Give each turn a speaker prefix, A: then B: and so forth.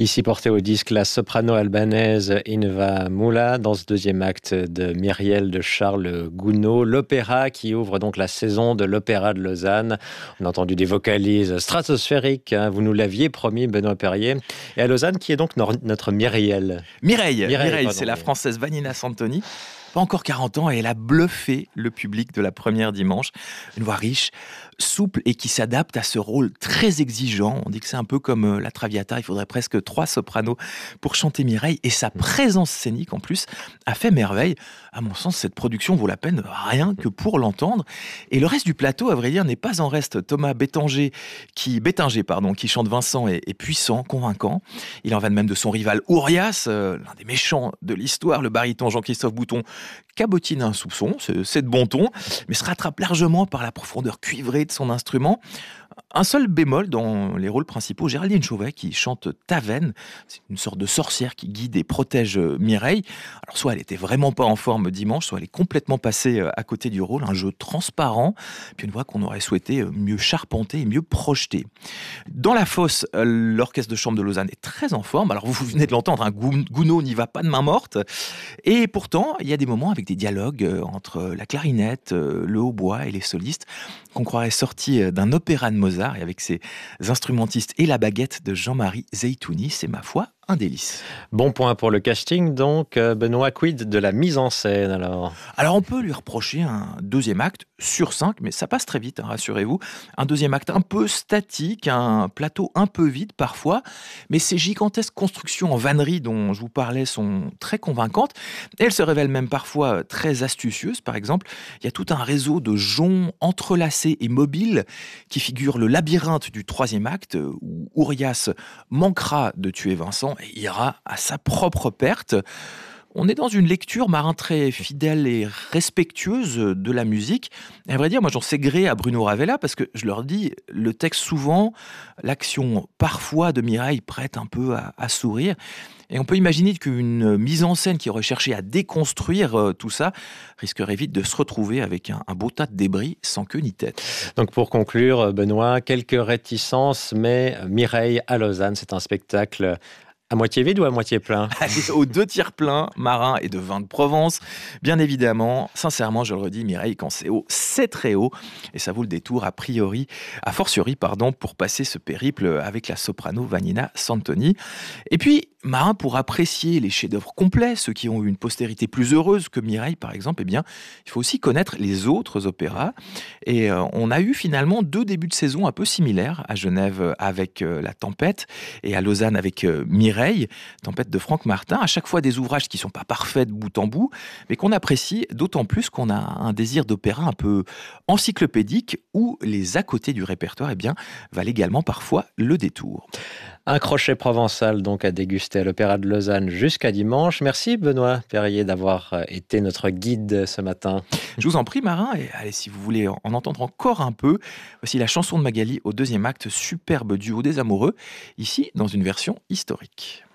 A: Ici portée au disque la soprano albanaise Inva Moula dans ce deuxième acte de Myriel de Charles Gounod, l'opéra qui ouvre donc la saison de l'Opéra de Lausanne. On a entendu des vocalises stratosphériques, vous nous l'aviez promis Benoît Perrier. Et à Lausanne, qui est donc notre Myriel?
B: Mireille, c'est la française Vanina Santoni. Pas encore 40 ans et elle a bluffé le public de la première dimanche. Une voix riche, souple et qui s'adapte à ce rôle très exigeant. On dit que c'est un peu comme la Traviata, il faudrait presque 3 sopranos pour chanter Mireille. Et sa présence scénique en plus a fait merveille. À mon sens, cette production vaut la peine rien que pour l'entendre. Et le reste du plateau, à vrai dire, n'est pas en reste. Thomas Bétinger, qui chante Vincent, est puissant, convaincant. Il en va de même de son rival Ourias, l'un des méchants de l'histoire, le baryton Jean-Christophe Bouton, cabotine un soupçon, c'est de bon ton, mais se rattrape largement par la profondeur cuivrée de son instrument. Un seul bémol dans les rôles principaux, Géraldine Chauvet qui chante Taven, c'est une sorte de sorcière qui guide et protège Mireille. Alors soit elle était vraiment pas en forme dimanche, soit elle est complètement passée à côté du rôle, un jeu transparent, puis une voix qu'on aurait souhaité mieux charpenter et mieux projeter. Dans la fosse, l'orchestre de chambre de Lausanne est très en forme, alors vous venez de l'entendre, Gounod n'y va pas de main morte, et pourtant il y a des moments avec des dialogues entre la clarinette, le hautbois et les solistes qu'on croirait sortis d'un opéra de Mozart, et avec ses instrumentistes et la baguette de Jean-Marie Zeitouni, c'est ma foi un délice.
A: Bon point pour le casting donc, Benoît, quid de la mise en scène alors?
B: Alors on peut lui reprocher un deuxième acte sur 5, mais ça passe très vite, rassurez-vous. Un deuxième acte un peu statique, un plateau un peu vide parfois, mais ces gigantesques constructions en vannerie dont je vous parlais sont très convaincantes. Elles se révèlent même parfois très astucieuses. Par exemple, il y a tout un réseau de joncs entrelacés et mobiles qui figure le labyrinthe du troisième acte, où Ourias manquera de tuer Vincent et ira à sa propre perte. On est dans une lecture, Marin, très fidèle et respectueuse de la musique. Et à vrai dire, moi j'en sais gré à Bruno Ravella, parce que je leur dis, le texte souvent, l'action parfois de Mireille prête un peu à sourire. Et on peut imaginer qu'une mise en scène qui aurait cherché à déconstruire tout ça risquerait vite de se retrouver avec un beau tas de débris sans queue ni tête.
A: Donc pour conclure, Benoît, quelques réticences, mais Mireille à Lausanne, c'est un spectacle à moitié vide ou à moitié plein?
B: Allez, aux 2 tiers pleins, Marin et de vin de Provence. Bien évidemment, sincèrement, je le redis, Mireille, quand c'est haut, c'est très haut. Et ça vaut le détour, a fortiori, pour passer ce périple avec la soprano Vanina Santoni. Et puis, Marin, pour apprécier les chefs-d'œuvre complets, ceux qui ont eu une postérité plus heureuse que Mireille, par exemple, eh bien, il faut aussi connaître les autres opéras. Et on a eu finalement 2 débuts de saison un peu similaires, à Genève avec La Tempête et à Lausanne avec Mireille, Tempête de Franck Martin. À chaque fois des ouvrages qui ne sont pas parfaits de bout en bout, mais qu'on apprécie d'autant plus qu'on a un désir d'opéra un peu encyclopédique, où les à côté du répertoire eh bien, valent également parfois le détour.
A: Un crochet provençal donc à déguster à l'Opéra de Lausanne jusqu'à dimanche. Merci Benoît Perrier d'avoir été notre guide ce matin.
B: Je vous en prie Marin, et allez, si vous voulez en entendre encore un peu, voici la chanson de Magali au deuxième acte, superbe duo des amoureux, ici dans une version historique.